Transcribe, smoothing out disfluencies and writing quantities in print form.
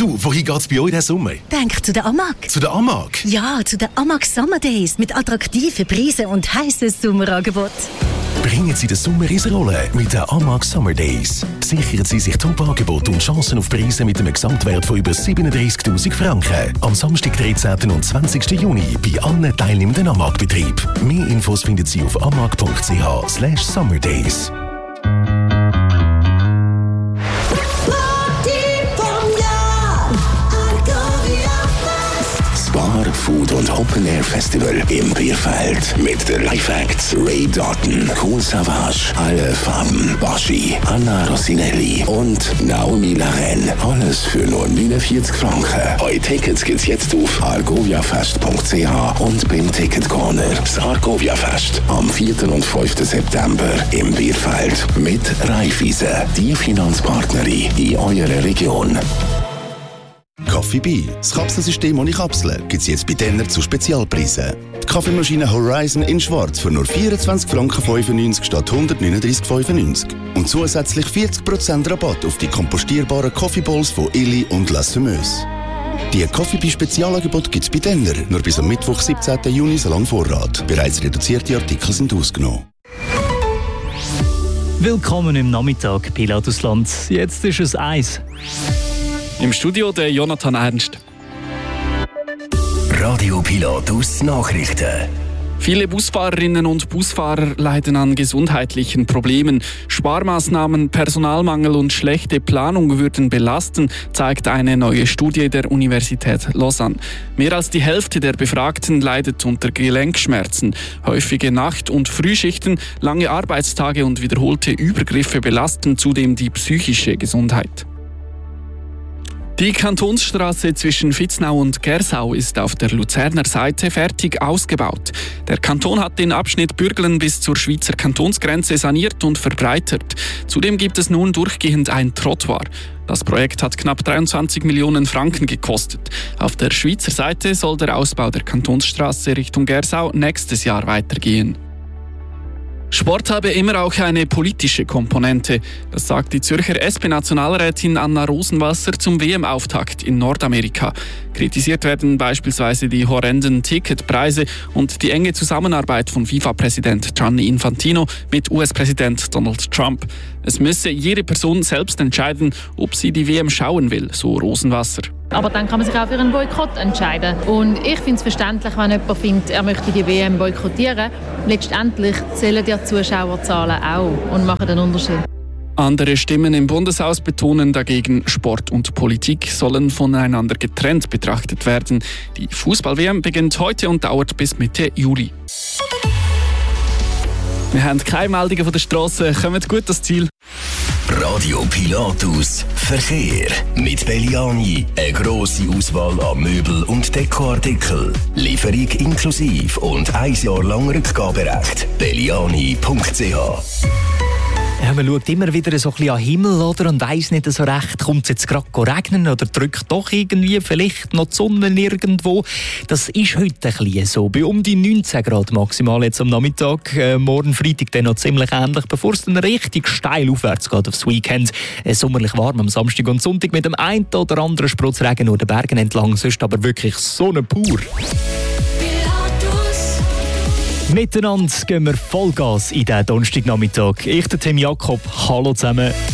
Du, wohin geht's bei euch diesen Sommer? Denk zu der AMAG. Zu der AMAG? Ja, zu der AMAG Summer Days mit attraktiven Preisen und heissen Sommerangeboten. Bringen Sie den Sommer ins Rollen mit den AMAG Summer Days. Sichern Sie sich Top-Angebote und Chancen auf Preise mit einem Gesamtwert von über 37'000 Franken. Am Samstag, 13. und 20. Juni bei allen teilnehmenden AMAG-Betrieben. Mehr Infos finden Sie auf amag.ch/summerdays. Bar, Food und Open Air Festival im Bierfeld mit den Live-Acts Ray Doughton, Kool Savas, Alle Farben, Baschi, Anna Rossinelli und Naomi Laren. Alles für nur 49 Franken. Eure Tickets gibt's jetzt auf argoviafest.ch und beim Ticket Corner. Das Argovia Fest am 4. und 5. September im Bierfeld mit Raiffeisen, die Finanzpartnerin in eurer Region. Coffee Bee, das Kapselsystem ohne Kapseln, gibt es jetzt bei Denner zu Spezialpreisen. Die Kaffeemaschine Horizon in Schwarz für nur 24,95 Franken statt 139,95. Und zusätzlich 40% Rabatt auf die kompostierbaren Coffee Bowls von Illy und La Semeuse. Die Coffee Bee Spezialangebote gibt es bei Denner, nur bis am Mittwoch, 17. Juni, so lang Vorrat. Bereits reduzierte Artikel sind ausgenommen. Willkommen im Nachmittag, Pilatusland. Jetzt ist es 1. Im Studio der Jonathan Ernst. Radio Pilatus Nachrichten. Viele Busfahrerinnen und Busfahrer leiden an gesundheitlichen Problemen. Sparmaßnahmen, Personalmangel und schlechte Planung würden belasten, zeigt eine neue Studie der Universität Lausanne. Mehr als die Hälfte der Befragten leidet unter Gelenkschmerzen. Häufige Nacht- und Frühschichten, lange Arbeitstage und wiederholte Übergriffe belasten zudem die psychische Gesundheit. Die Kantonsstraße zwischen Vitznau und Gersau ist auf der Luzerner Seite fertig ausgebaut. Der Kanton hat den Abschnitt Bürglen bis zur Schweizer Kantonsgrenze saniert und verbreitert. Zudem gibt es nun durchgehend ein Trottoir. Das Projekt hat knapp 23 Millionen Franken gekostet. Auf der Schweizer Seite soll der Ausbau der Kantonsstraße Richtung Gersau nächstes Jahr weitergehen. Sport habe immer auch eine politische Komponente. Das sagt die Zürcher SP-Nationalrätin Anna Rosenwasser zum WM-Auftakt in Nordamerika. Kritisiert werden beispielsweise die horrenden Ticketpreise und die enge Zusammenarbeit von FIFA-Präsident Gianni Infantino mit US-Präsident Donald Trump. Es müsse jede Person selbst entscheiden, ob sie die WM schauen will, so Rosenwasser. Aber dann kann man sich auch für einen Boykott entscheiden. Und ich finde es verständlich, wenn jemand findet, er möchte die WM boykottieren. Letztendlich zählen die Zuschauerzahlen auch und machen den Unterschied. Andere Stimmen im Bundeshaus betonen dagegen, Sport und Politik sollen voneinander getrennt betrachtet werden. Die Fußball-WM beginnt heute und dauert bis Mitte Juli. Wir haben keine Meldungen von der Straße. Kommt gut ans Ziel. Radio Pilatus Verkehr. Mit Belliani eine grosse Auswahl an Möbel- und Dekoartikeln. Lieferung inklusive und 1 Jahr lang Rückgaberecht. Belliani.ch. Ja, man schaut immer wieder so ein bisschen an den Himmel, oder? Und weiss nicht so recht, kommt es jetzt gerade regnen oder drückt doch irgendwie vielleicht noch die Sonne irgendwo. Das ist heute ein bisschen so. Bei um die 19 Grad maximal jetzt am Nachmittag. Morgen Freitag dann noch ziemlich ähnlich, bevor es dann richtig steil aufwärts geht aufs Weekend. Sommerlich warm am Samstag und Sonntag mit dem einen oder anderen Sprotzregen nur den Bergen entlang. Sonst aber wirklich Sonne pur. Miteinander gehen wir Vollgas in diesen Donnerstagnachmittag. Ich, der Tim Jakob, hallo zusammen.